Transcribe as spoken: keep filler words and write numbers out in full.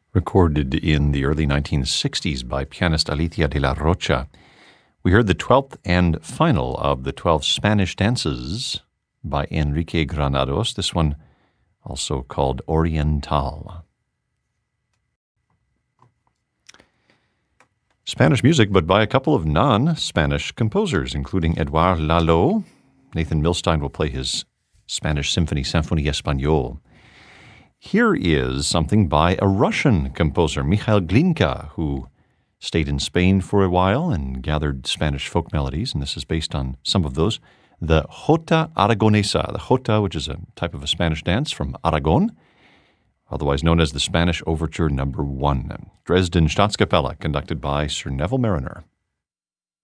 recorded in the early nineteen sixties by pianist Alicia de la Rocha. We heard the twelfth and final of the twelve Spanish dances by Enrique Granados, this one also called Oriental. Spanish music, but by a couple of non-Spanish composers, including Edouard Lalo. Nathan Milstein will play his Spanish symphony, Symphonie Espagnole. Here is something by a Russian composer, Mikhail Glinka, who stayed in Spain for a while and gathered Spanish folk melodies, and this is based on some of those. The Jota Aragonesa, the Jota, which is a type of a Spanish dance from Aragon, otherwise known as the Spanish Overture Number One. Dresden Staatskapelle, conducted by Sir Neville Mariner.